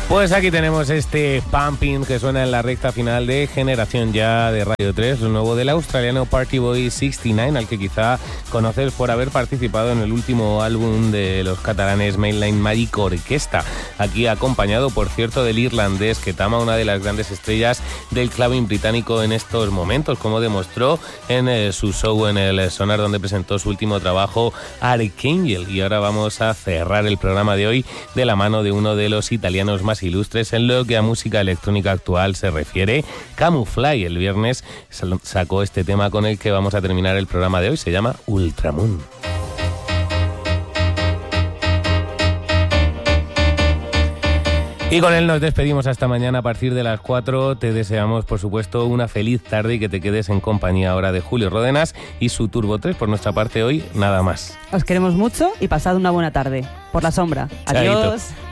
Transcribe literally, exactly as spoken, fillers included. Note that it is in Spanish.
Pues aquí tenemos este Pumping que suena en la recta final de Generación Ya de Radio tres, lo nuevo del australiano Party Boy sesenta y nueve, al que quizá conoces por haber participado en el último álbum de los catalanes Mainline Magic Orquesta, aquí acompañado, por cierto, del irlandés Ketama, una de las grandes estrellas del clubbing británico en estos momentos, como demostró en eh, su show en el Sonar, donde presentó su último trabajo, Archangel. Y ahora vamos a cerrar el programa de hoy de la mano de uno de los italianos más ilustres en lo que a música electrónica actual se refiere, Camufly. El viernes sacó este tema con el que vamos a terminar el programa de hoy, se llama Ultramoon. Y con él nos despedimos hasta mañana a partir de las cuatro. Te deseamos, por supuesto, una feliz tarde y que te quedes en compañía ahora de Julio Ródenas y su Turbo tres. Por nuestra parte hoy, nada más. Os queremos mucho y pasad una buena tarde. Por la sombra. Adiós. Chaito.